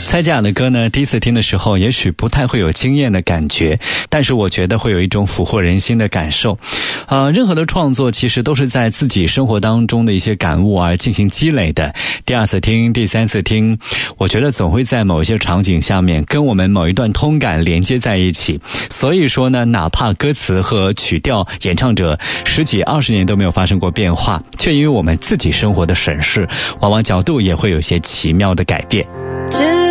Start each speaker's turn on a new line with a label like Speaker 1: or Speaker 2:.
Speaker 1: 蔡健雅的歌呢，第一次听的时候也许不太会有惊艳的感觉，但是我觉得会有一种俘获人心的感受。任何的创作其实都是在自己生活当中的一些感悟而进行积累的。第二次听，第三次听，我觉得总会在某一些场景下面跟我们某一段通感连接在一起。所以说呢，哪怕歌词和曲调、演唱者10几20年都没有发生过变化，却因为我们自己生活的审视，往往角度也会有些奇妙的改变。